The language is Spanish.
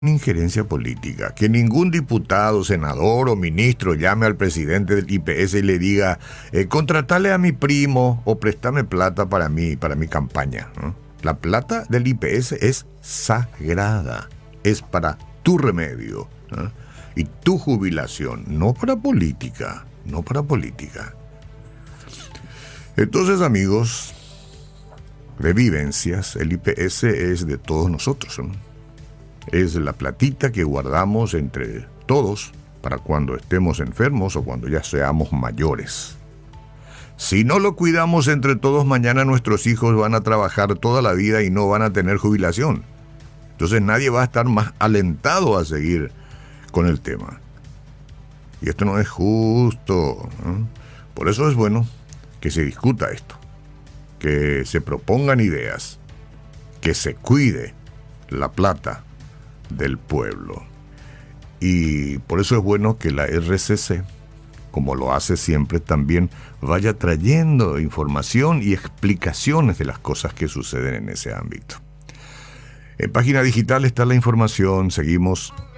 injerencia política, que ningún diputado, senador o ministro llame al presidente del IPS y le diga, contratale a mi primo o préstame plata para mi campaña, ¿no? La plata del IPS es sagrada, es para tu remedio, ¿no? Y tu jubilación, no para política, no para política. Entonces, amigos de vivencias, el IPS es de todos nosotros, ¿no? Es la platita que guardamos entre todos para cuando estemos enfermos o cuando ya seamos mayores. Si no lo cuidamos entre todos, mañana nuestros hijos van a trabajar toda la vida y no van a tener jubilación. Entonces nadie va a estar más alentado a seguir con el tema. Y esto no es justo, ¿no? Por eso es bueno que se discuta esto, que se propongan ideas, que se cuide la plata del pueblo. Y por eso es bueno que la RCC, como lo hace siempre, también vaya trayendo información y explicaciones de las cosas que suceden en ese ámbito. En Página Digital está la información. Seguimos